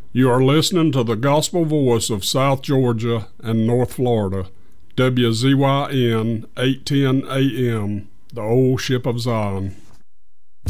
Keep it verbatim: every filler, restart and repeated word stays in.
You are listening to the gospel voice of South Georgia and North Florida, W Z Y N eight ten A M, the Old Ship of Zion.